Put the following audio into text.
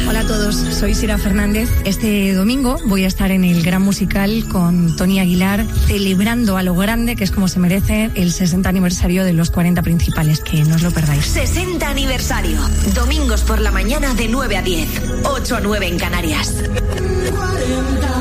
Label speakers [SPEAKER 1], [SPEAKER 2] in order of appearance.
[SPEAKER 1] Hola a todos, soy Sira Fernández. Este domingo voy a estar en el Gran Musical con Tony Aguilar, celebrando a lo grande, que es como se merece, el 60 aniversario de los 40 principales, que no os lo perdáis.
[SPEAKER 2] 60 aniversario, domingos por la mañana de 9 a 10, 8 a 9 en Canarias.
[SPEAKER 3] 40.